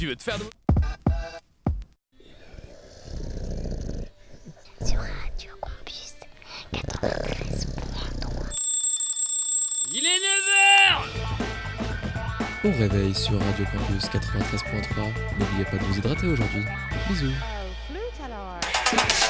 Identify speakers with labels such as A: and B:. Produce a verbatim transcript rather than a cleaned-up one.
A: Tu veux te faire de...
B: Sur Radio Campus quatre-vingt-treize virgule trois.
A: Il est neuf heures.
C: Bon réveil sur Radio Campus quatre-vingt-treize virgule trois. N'oubliez pas de vous hydrater aujourd'hui. Bisous.
D: Oh, flûte alors.